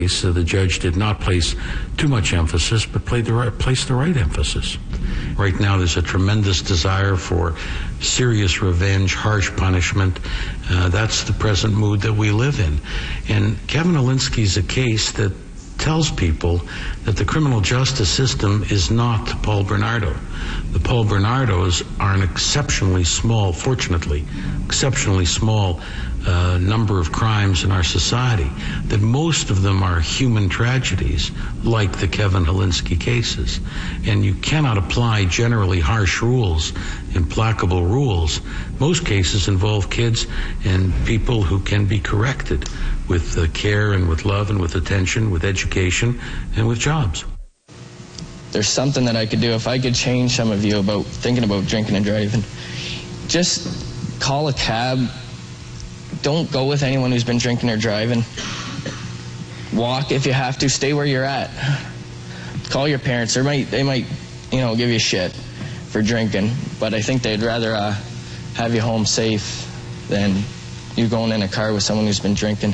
So the judge did not place too much emphasis, but placed the right emphasis. Right now, there's a tremendous desire for serious revenge, harsh punishment. That's the present mood that we live in. And Kevin Alinsky is a case that tells people that the criminal justice system is not Paul Bernardo. The Paul Bernardos are an exceptionally small, fortunately, exceptionally small number of crimes in our society, that most of them are human tragedies, like the Kevin Alinsky cases. And you cannot apply generally harsh rules, implacable rules. Most cases involve kids and people who can be corrected with care and with love and with attention, with education and with jobs. There's something that I could do if I could change some of you about thinking about drinking and driving. Just call a cab. Don't go with anyone who's been drinking or driving. Walk if you have to. Stay where you're at. Call your parents. They might, give you shit for drinking, but I think they'd rather have you home safe than you going in a car with someone who's been drinking.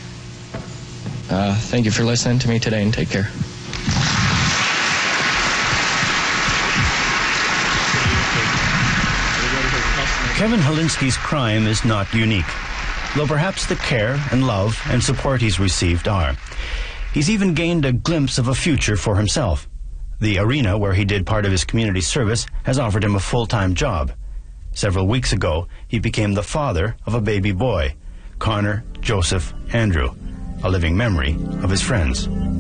Thank you for listening to me today, and take care. Kevin Alinsky's crime is not unique, though perhaps the care and love and support he's received are. He's even gained a glimpse of a future for himself. The arena where he did part of his community service has offered him a full-time job. Several weeks ago, he became the father of a baby boy, Connor Joseph Andrew, a living memory of his friends.